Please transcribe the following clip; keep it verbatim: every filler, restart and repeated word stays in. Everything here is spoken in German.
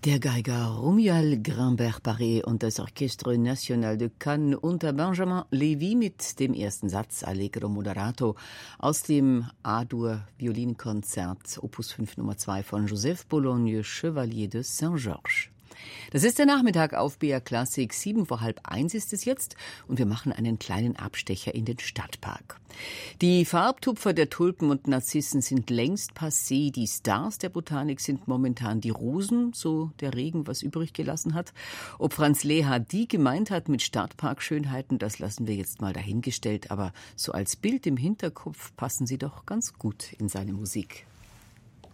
Der Geiger Romuald Grimbert-Barré und das Orchestre National de Cannes unter Benjamin Lévy mit dem ersten Satz Allegro Moderato aus dem A-Dur-Violinkonzert Opus fünf Nummer zwei von Joseph Bologne, Chevalier de Saint-Georges. Das ist der Nachmittag auf B R Klassik. Sieben vor halb eins ist es jetzt und wir machen einen kleinen Abstecher in den Stadtpark. Die Farbtupfer der Tulpen und Narzissen sind längst passé. Die Stars der Botanik sind momentan die Rosen, so der Regen, was übrig gelassen hat. Ob Franz Leha die gemeint hat mit Stadtparkschönheiten, das lassen wir jetzt mal dahingestellt. Aber so als Bild im Hinterkopf passen sie doch ganz gut in seine Musik.